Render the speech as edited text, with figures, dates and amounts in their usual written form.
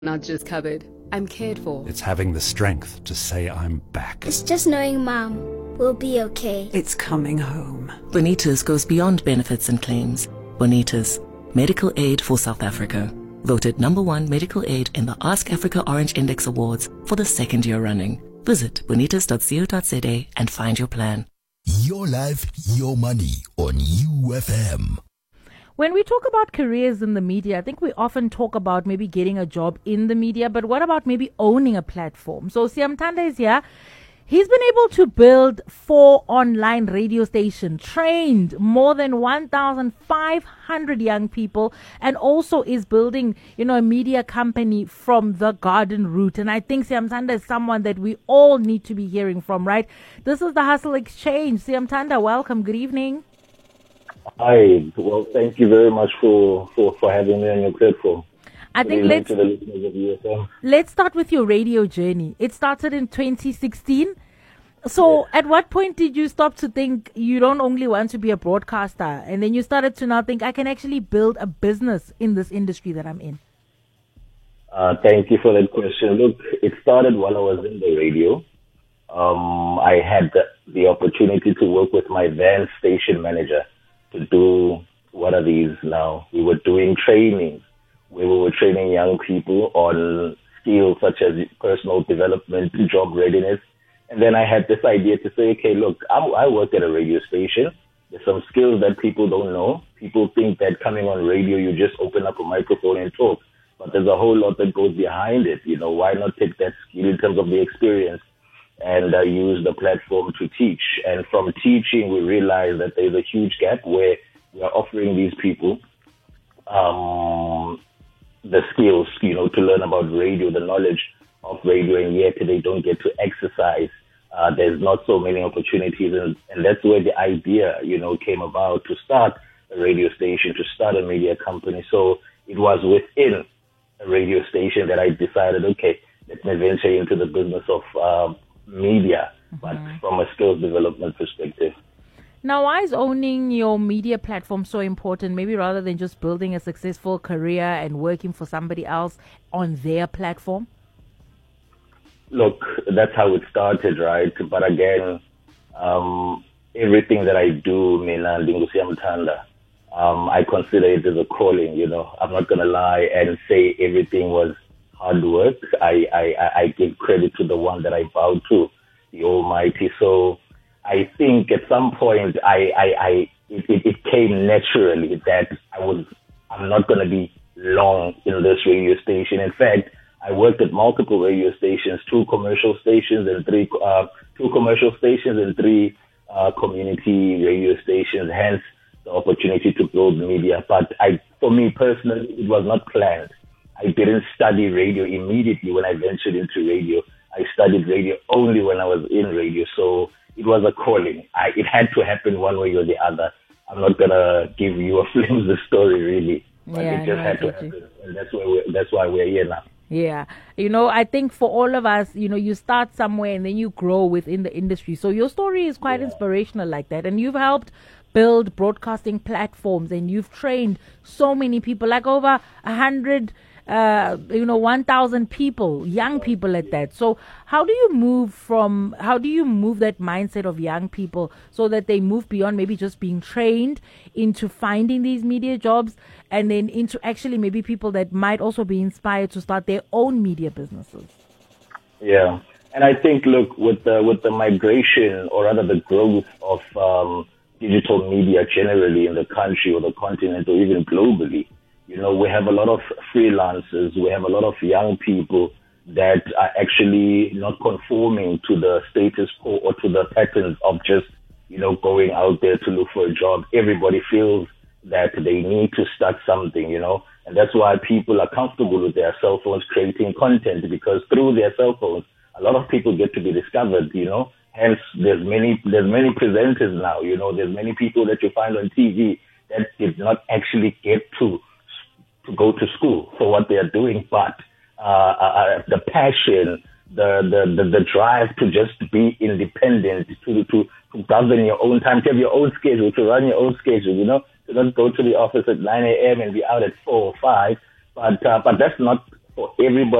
Not just covered, I'm cared for. It's having the strength to say I'm back. It's just knowing Mom will be okay. It's coming home. Bonitas goes beyond benefits and claims. Bonitas, medical aid for South Africa. Voted #1 medical aid in the Ask Africa Orange Index Awards for the second year running. Visit bonitas.co.za and find your plan. Your life, your money on UFM. When we talk about careers in the media, I think we often talk about maybe getting a job in the media, but what about maybe owning a platform? So Siyamthanda is here. He's been able to build 4 online radio stations, trained more than 1,500 young people, and also is building, a media company from the garden route. And I think Siyamthanda is someone that we all need to be hearing from, right? This is the Hustle Exchange. Siyamthanda, welcome. Good evening. Hi. Well, thank you very much for having me on your platform. I think let's start with your radio journey. It started in 2016. So At what point did you stop to think you don't only want to be a broadcaster, and then you started to now think I can actually build a business in this industry that I'm in? Thank you for that question. Look, it started while I was in the radio. I had the opportunity to work with my then station manager to do, what are these now? We were doing training where we were training young people on skills such as personal development, job readiness. And then I had this idea to say, okay, look, I work at a radio station. There's some skills that people don't know. People think that coming on radio, you just open up a microphone and talk. But there's a whole lot that goes behind it. Why not take that skill in terms of the experience and use the platform to teach? And from teaching, we realized that there's a huge gap where we are offering these people the skills, to learn about radio, the knowledge of radio, and yet they don't get to exercise. There's not so many opportunities, and that's where the idea, came about to start a radio station, to start a media company. So it was within a radio station that I decided, okay, let me venture into the business of media, but from a skills development perspective. Now, why is owning your media platform so important, maybe rather than just building a successful career and working for somebody else on their platform? Look, that's how it started, right? But again, everything that I do, Mina Siyamthanda, I consider it as a calling, I'm not going to lie and say everything was hard work. I give credit to the one that I bow to, the Almighty. So I think at some point it came naturally that I'm not going to be long in this radio station. In fact, I worked at multiple radio stations, 2 commercial stations and 3 community radio stations, hence the opportunity to build media. But for me personally, it was not planned. I didn't study radio immediately when I ventured into radio. I studied radio only when I was in radio. So it was a calling. It had to happen one way or the other. I'm not going to give you a flimsy story, really. But it just had to happen. And that's why we're here now. Yeah. I think for all of us, you start somewhere and then you grow within the industry. So your story is quite inspirational like that. And you've helped build broadcasting platforms, and you've trained so many people, like over 100 1,000 people, young people at that. So how do you move that mindset of young people so that they move beyond maybe just being trained into finding these media jobs, and then into actually maybe people that might also be inspired to start their own media businesses? Yeah. And I think, look, with the migration, or rather the growth of digital media generally in the country or the continent or even globally, we have a lot of freelancers, we have a lot of young people that are actually not conforming to the status quo or to the patterns of just, going out there to look for a job. Everybody feels that they need to start something, and that's why people are comfortable with their cell phones creating content, because through their cell phones, a lot of people get to be discovered, Hence, there's many presenters now, there's many people that you find on TV that did not actually get to go to school for what they are doing, but the passion, the drive to just be independent, to govern your own time, to have your own schedule, to run your own schedule, to not go to the office at 9 a.m. and be out at 4 or 5. But that's not for everybody